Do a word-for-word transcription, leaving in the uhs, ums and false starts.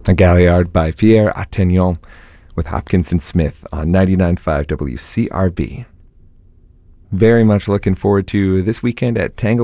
A Galliard by Pierre Attignon with Hopkins and Smith on ninety-nine point five W C R B. Very much looking forward to this weekend at Tangle